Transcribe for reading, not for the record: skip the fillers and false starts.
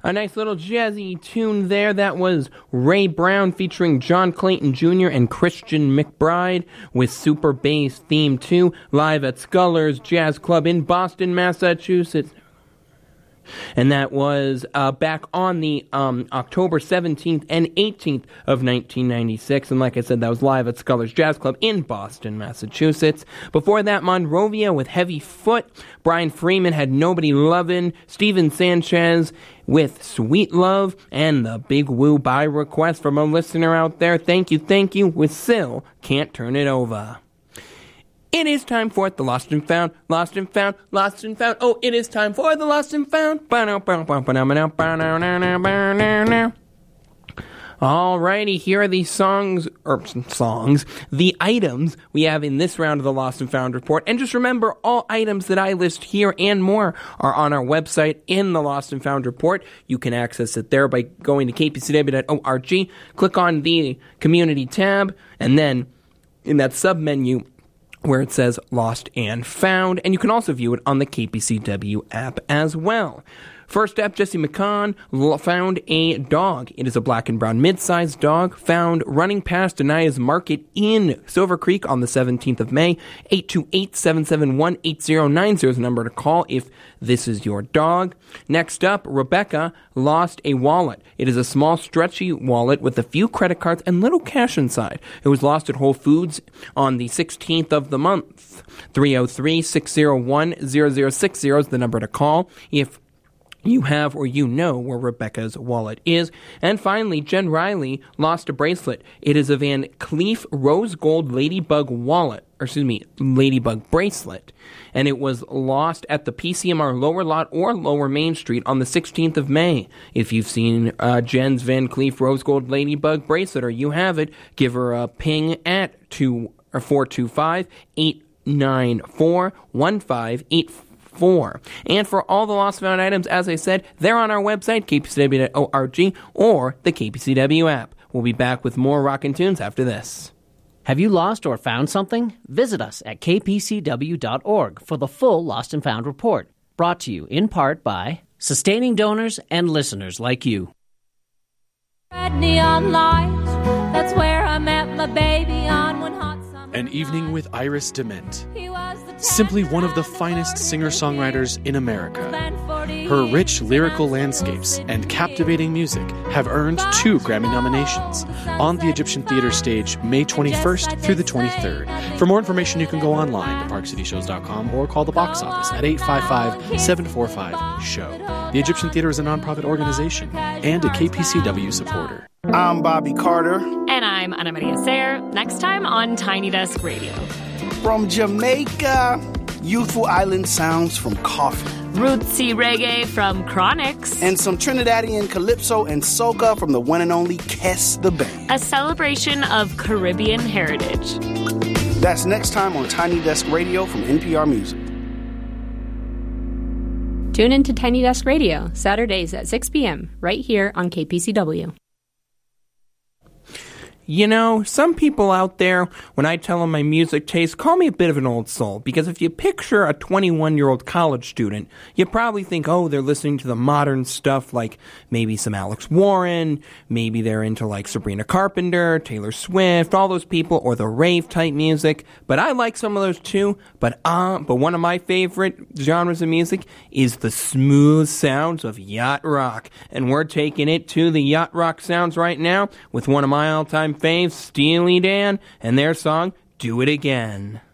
A nice little jazzy tune there. That was Ray Brown featuring John Clayton Jr. and Christian McBride with Super Bass Theme 2 live at Scullers Jazz Club in Boston, Massachusetts. And that was back on the October 17th and 18th of 1996. And like I said, that was live at Scullers Jazz Club in Boston, Massachusetts. Before that, Monrovia with Heavy Foot. Brian Freeman had Nobody Lovin'. Steven Sanchez with Sweet Love. And the Big Woo by request from a listener out there. Thank you, with Still Can't Turn It Over. It is time for the Lost and Found, Lost and Found, Lost and Found. Oh, it is time for the Lost and Found. Alrighty, here are the the items we have in this round of the Lost and Found report. And just remember, all items that I list here and more are on our website in the Lost and Found report. You can access it there by going to kpcw.org, click on the community tab, and then in that sub-menu where it says Lost and Found, and you can also view it on the KPCW app as well. First up, Jesse McCann found a dog. It is a black and brown mid-sized dog found running past Ania's Market in Silver Creek on the 17th of May. 828-771-8090 is the number to call if this is your dog. Next up, Rebecca lost a wallet. It is a small, stretchy wallet with a few credit cards and little cash inside. It was lost at Whole Foods on the 16th of the month. 303-601-0060 is the number to call if you have or you know where Rebecca's wallet is. And finally, Jen Riley lost a bracelet. It is a Van Cleef rose gold ladybug bracelet. And it was lost at the PCMR Lower Lot or Lower Main Street on the 16th of May. If you've seen Jen's Van Cleef rose gold ladybug bracelet or you have it, give her a ping at 425-894-1584. And for all the lost found items, as I said, they're on our website, kpcw.org, or the KPCW app. We'll be back with more rockin' tunes after this. Have you lost or found something? Visit us at kpcw.org for the full Lost and Found report. Brought to you in part by sustaining donors and listeners like you. Red neon lights, that's where I met my baby on one hot summer. An Evening with Iris DeMint. Simply one of the finest singer-songwriters in America. Her rich lyrical landscapes and captivating music have earned 2 Grammy nominations on the Egyptian Theater stage May 21st through the 23rd. For more information, you can go online to parkcityshows.com or call the box office at 855-745-SHOW. The Egyptian Theater is a nonprofit organization and a KPCW supporter. I'm Bobby Carter. And I'm Ana Maria Sayre. Next time on Tiny Desk Radio. From Jamaica, youthful island sounds from Coffee. Rootsy reggae from Chronix. And some Trinidadian calypso and soca from the one and only Kes the Band. A celebration of Caribbean heritage. That's next time on Tiny Desk Radio from NPR Music. Tune in to Tiny Desk Radio, Saturdays at 6 p.m., right here on KPCW. You know, some people out there, when I tell them my music taste, call me a bit of an old soul. Because if you picture a 21-year-old college student, you probably think, oh, they're listening to the modern stuff like maybe some Alex Warren, maybe they're into like Sabrina Carpenter, Taylor Swift, all those people, or the rave-type music. But I like some of those too. But one of my favorite genres of music is the smooth sounds of yacht rock. And we're taking it to the yacht rock sounds right now with one of my all-time faves, Steely Dan, and their song, Do It Again.